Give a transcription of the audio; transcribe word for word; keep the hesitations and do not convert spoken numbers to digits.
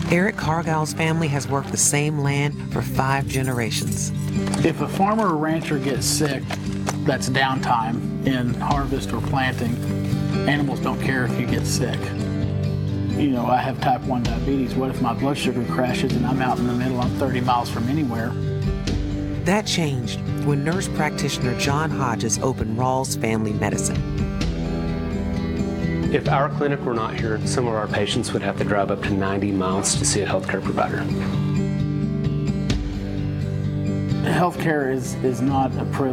Eric Cargill's family has worked the same land for five generations. If a farmer or rancher gets sick, that's downtime in harvest or planting. Animals don't care if you get sick. You know, I have type one diabetes. What if my blood sugar crashes and I'm out in the middle, I'm thirty miles from anywhere? That changed when nurse practitioner John Hodges opened Rawls Family Medicine. If our clinic were not here, some of our patients would have to drive up to ninety miles to see a healthcare provider. Healthcare is, is not a privilege.